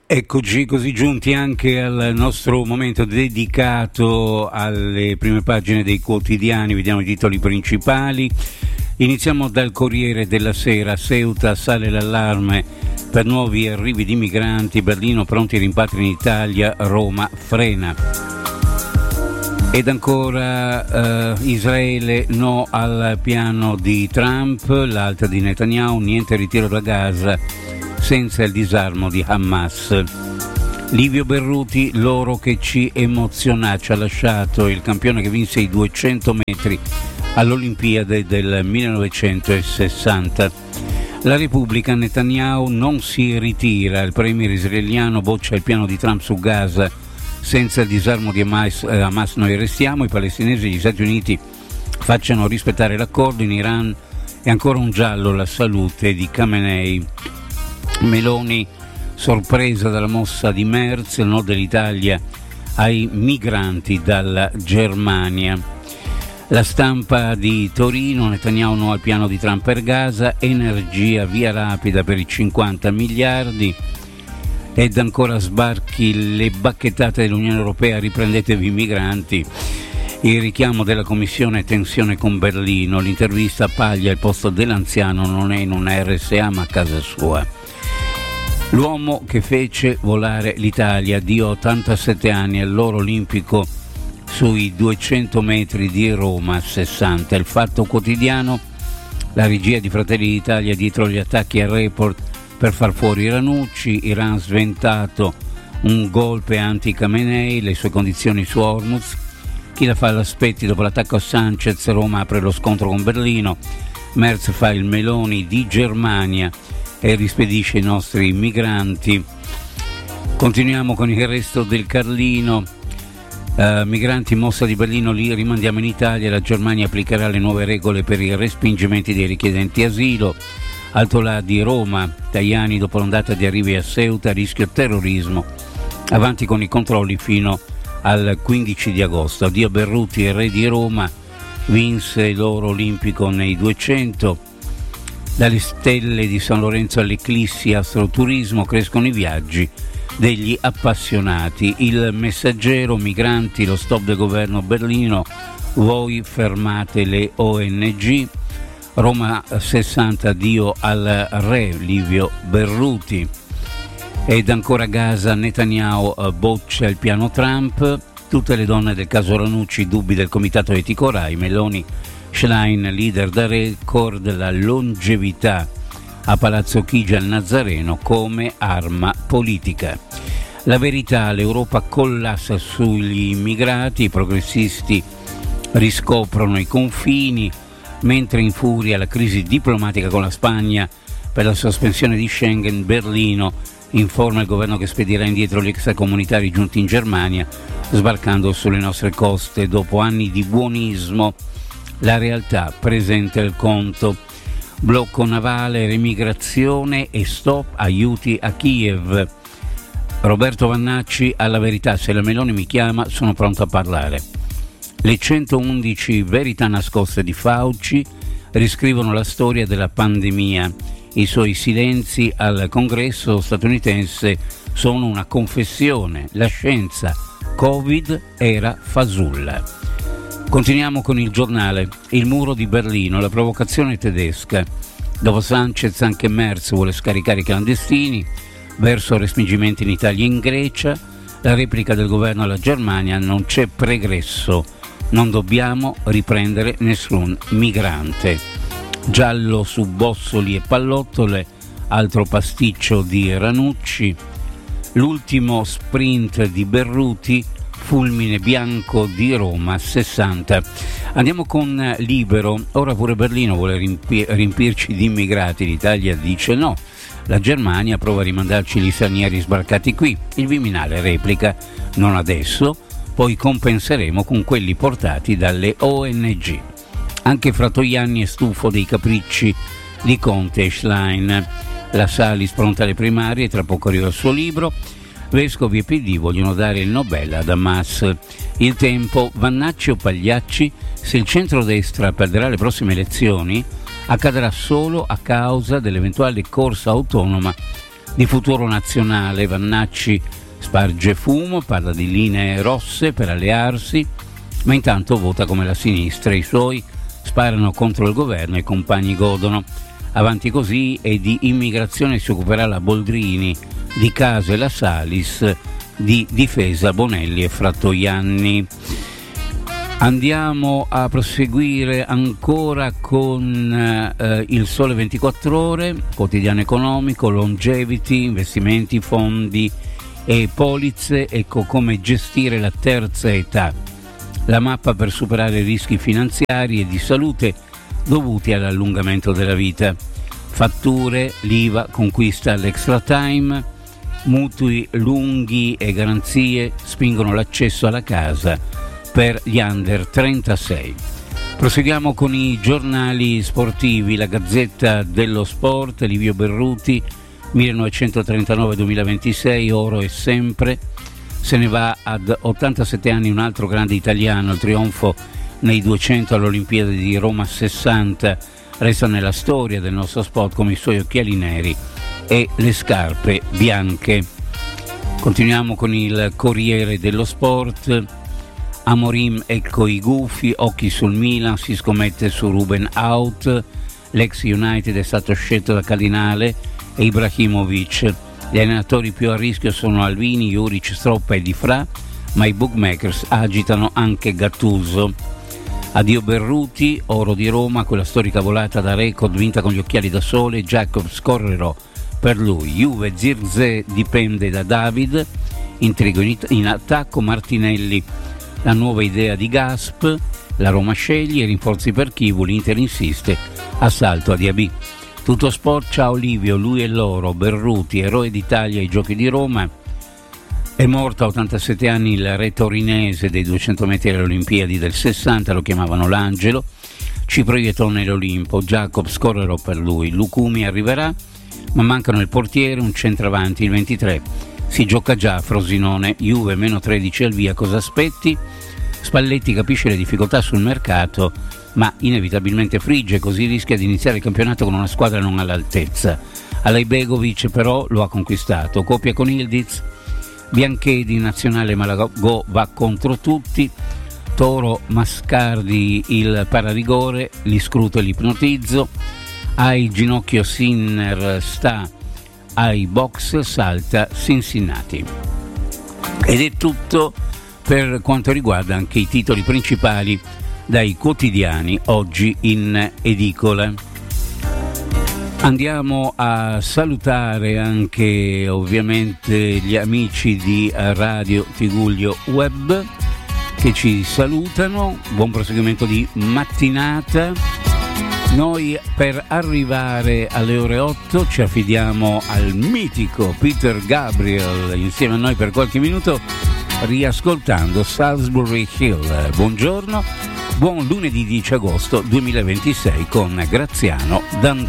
Eccoci così giunti anche al nostro momento dedicato alle prime pagine dei quotidiani. Vediamo i titoli principali. Iniziamo dal Corriere della Sera. Ceuta, sale l'allarme per nuovi arrivi di migranti, Berlino pronti ai rimpatri in Italia, Roma frena. Ed ancora Israele no al piano di Trump, l'alta di Netanyahu, niente ritiro da Gaza senza il disarmo di Hamas. Livio Berruti, l'oro che ci emoziona, ci ha lasciato il campione che vinse i 200 metri all'Olimpiade del 1960. La Repubblica, Netanyahu non si ritira, il premier israeliano boccia il piano di Trump su Gaza, senza il disarmo di Hamas noi restiamo, i palestinesi e gli Stati Uniti facciano rispettare l'accordo, in Iran è ancora un giallo la salute di Khamenei. Meloni sorpresa dalla mossa di Merz, il no dell'Italia ai migranti dalla Germania. La Stampa di Torino, Netanyahu no al piano di Trump per Gaza, energia via rapida per i 50 miliardi ed ancora sbarchi, le bacchettate dell'Unione Europea, riprendetevi i migranti, il richiamo della Commissione, tensione con Berlino, l'intervista a Paglia, il posto dell'anziano non è in una RSA ma a casa sua. L'uomo che fece volare l'Italia, Dio 87 anni, all'oro olimpico sui 200 metri di Roma 60. Il Fatto Quotidiano, la regia di Fratelli d'Italia dietro gli attacchi al report per far fuori Ranucci, Iran sventato un golpe anti-Khamenei, le sue condizioni su Hormuz, chi la fa l'aspetti dopo l'attacco a Sanchez, Roma apre lo scontro con Berlino, Merz fa il Meloni di Germania e rispedisce i nostri migranti. Continuiamo con il resto del Carlino. Migranti, mossa di Berlino, li rimandiamo in Italia, la Germania applicherà le nuove regole per i respingimenti dei richiedenti asilo. Altolà di Roma, Tajani dopo l'ondata di arrivi a Ceuta, rischio terrorismo, avanti con i controlli fino al 15 di agosto. Addio Berruti, il re di Roma, vinse l'oro olimpico nei 200. Dalle stelle di San Lorenzo all'eclissi astroturismo crescono i viaggi degli appassionati. Il Messaggero, migranti, lo stop del governo Berlino, voi fermate le ONG. Roma 60, Dio al re, Livio Berruti. Ed ancora Gaza, Netanyahu boccia il piano Trump, tutte le donne del caso Ranucci, dubbi del comitato etico Rai, Meloni, Schlein, leader da record, la longevità a Palazzo Chigi al Nazareno come arma politica. La Verità, l'Europa collassa sugli immigrati, i progressisti riscoprono i confini, mentre in furia la crisi diplomatica con la Spagna per la sospensione di Schengen, Berlino informa il governo che spedirà indietro gli extracomunitari giunti in Germania, sbarcando sulle nostre coste dopo anni di buonismo. La realtà presenta il conto. Blocco navale, remigrazione e stop aiuti a Kiev. Roberto Vannacci alla Verità, se la Meloni mi chiama sono pronto a parlare. Le 111 verità nascoste di Fauci riscrivono la storia della pandemia. I suoi silenzi al Congresso statunitense sono una confessione. La scienza Covid era fasulla. Continuiamo con il Giornale. Il muro di Berlino, la provocazione tedesca. Dopo Sanchez anche Merz vuole scaricare i clandestini, verso respingimenti in Italia e in Grecia, la replica del governo alla Germania, non c'è pregresso, non dobbiamo riprendere nessun migrante. Giallo su Bossoli e pallottole, altro pasticcio di Ranucci, l'ultimo sprint di Berruti, fulmine bianco di Roma 60. Andiamo con Libero. Ora pure Berlino vuole riempirci di immigrati, l'Italia dice no, la Germania prova a rimandarci gli stranieri sbarcati qui, il Viminale replica non adesso, poi compenseremo con quelli portati dalle ONG. Anche Fratoianni è stufo dei capricci di Conte e Schlein. La Salis pronta alle primarie, tra poco arriva il suo libro. Vescovi e PD vogliono dare il Nobel ad Hamas. Il Tempo, Vannacci o Pagliacci, se il centrodestra perderà le prossime elezioni accadrà solo a causa dell'eventuale corsa autonoma Di Futuro Nazionale Vannacci sparge fumo, parla di linee rosse per allearsi, ma intanto vota come la sinistra. I suoi sparano contro il governo e i compagni godono. Avanti così, e di immigrazione si occuperà la Boldrini, di Caso e la Salis, di difesa Bonelli e Frattoianni. Andiamo a proseguire ancora con il Sole 24 Ore, quotidiano economico, longevity, investimenti, fondi e polizze. Ecco come gestire la terza età, la mappa per superare i rischi finanziari e di salute dovuti all'allungamento della vita. Fatture, l'IVA conquista l'extra time, mutui lunghi e garanzie spingono l'accesso alla casa per gli under 36. Proseguiamo con i giornali sportivi. La Gazzetta dello Sport, Livio Berruti, 1939-2026, oro e sempre. Se ne va ad 87 anni un altro grande italiano, il trionfo nei 200 alle Olimpiadi di Roma 60 resta nella storia del nostro sport come i suoi occhiali neri e le scarpe bianche. Continuiamo con il Corriere dello Sport. Amorim, ecco i gufi, occhi sul Milan, si scommette su Ruben out, l'ex United è stato scelto da Cardinale e Ibrahimovic. Gli allenatori più a rischio sono Alvini, Juric, Stroppa e Di Fra, ma i bookmakers agitano anche Gattuso. Addio Berruti, oro di Roma, quella storica volata da record vinta con gli occhiali da sole, Jacobs correrò per lui. Juve, Zirkzee dipende da David, intrigo in attacco, Martinelli, la nuova idea di Gasp, la Roma sceglie, rinforzi per Chivu, l'Inter insiste, assalto a Diaby. Tutto sport, ciao Livio, lui e loro, Berruti, eroe d'Italia ai Giochi di Roma. È morto a 87 anni il re torinese dei 200 metri alle Olimpiadi del 60, lo chiamavano l'Angelo, ci proiettò nell'Olimpo, Jacobs correrò per lui, Lucumi arriverà, ma mancano il portiere, un centravanti, il 23. Si gioca già a Frosinone, Juve meno 13 al via, cosa aspetti? Spalletti capisce le difficoltà sul mercato, ma inevitabilmente frigge, così rischia di iniziare il campionato con una squadra non all'altezza. Alejbegovic però lo ha conquistato, coppia con Ildiz, Bianchedi, nazionale Malagò va contro tutti, Toro Mascardi il pararigore, li scruto e li ipnotizzo, ai ginocchio Sinner sta ai box, salta Cincinnati. Ed è tutto per quanto riguarda anche i titoli principali dai quotidiani oggi in edicola. Andiamo a salutare anche ovviamente gli amici di Radio Tigullio Web che ci salutano. Buon proseguimento di mattinata. Noi per arrivare alle ore 8 ci affidiamo al mitico Peter Gabriel insieme a noi per qualche minuto riascoltando Salisbury Hill. Buongiorno, buon lunedì 10 agosto 2026 con Graziano D'Andrea.